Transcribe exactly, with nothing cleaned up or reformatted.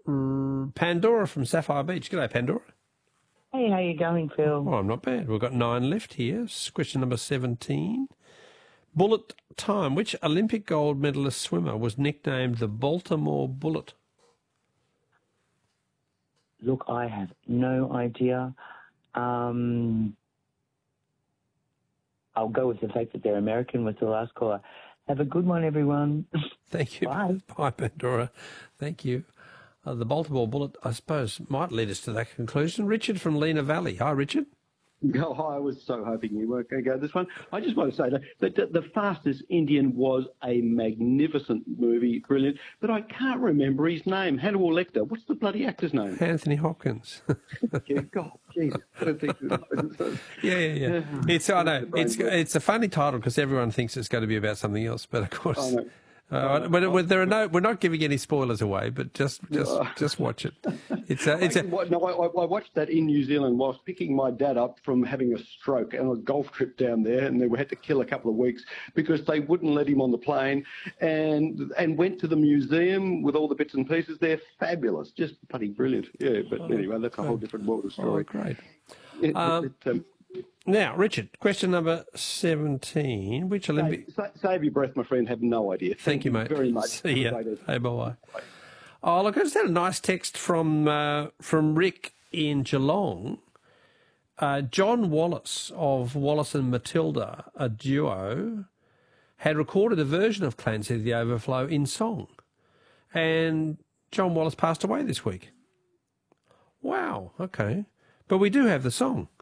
R- Pandora from Sapphire Beach. G'day, Pandora. Hey, how you going, Phil? Oh, I'm not bad. We've got nine left here. Question number seventeen. Bullet time. Which Olympic gold medalist swimmer was nicknamed the Baltimore Bullet? Look, I have no idea. Um, I'll go with the fact that they're American with the last caller. Have a good one, everyone. Thank you. Bye. Bye, Pandora. Thank you. Uh, the Baltimore Bullet, I suppose, might lead us to that conclusion. Richard from Lena Valley. Hi, Richard. Oh, I was so hoping you weren't going to go this one. I just want to say that, that The Fastest Indian was a magnificent movie, brilliant, but I can't remember his name. Hannibal Lecter. What's the bloody actor's name? Anthony Hopkins. Yeah, God, Jesus. I don't think yeah, yeah, yeah. It's, I know, it's, it's a funny title because everyone thinks it's going to be about something else, but of course... I know. Uh, but, but there are no. We're not giving any spoilers away, but just just just watch it. It's a. It's a. No, I, I watched that in New Zealand whilst picking my dad up from having a stroke and a golf trip down there, and they had to kill a couple of weeks because they wouldn't let him on the plane, and and went to the museum with all the bits and pieces. They're fabulous, just bloody brilliant. Yeah, but oh, anyway, that's a whole different world of story. Oh, great. It, um, it, it, um, Now, Richard, question number seventeen. Which Olympic... Save, save your breath, my friend. Have no idea. Thank, Thank you, mate. very much. See ya. Hey, bye-bye. Bye. Oh, look, I just had a nice text from, uh, from Rick in Geelong. Uh, John Wallace of Wallace and Matilda, a duo, had recorded a version of Clancy the Overflow in song. And John Wallace passed away this week. Wow, okay. But we do have the song.